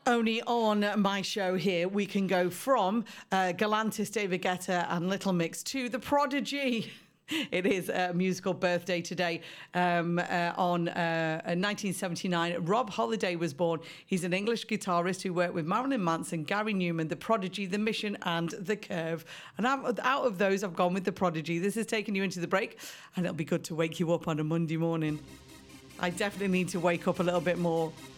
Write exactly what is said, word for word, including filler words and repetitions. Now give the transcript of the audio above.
Only on my show here, we can go from uh, Galantis, David Guetta and Little Mix to The Prodigy. It is a musical birthday today. Um, uh, on uh, nineteen seventy-nine, Rob Holiday was born. He's an English guitarist who worked with Marilyn Manson, Gary Newman, The Prodigy, The Mission and The Curve. And out out of those, I've gone with The Prodigy. This has taken you into the break, and it'll be good to wake you up on a Monday morning. I definitely need to wake up a little bit more.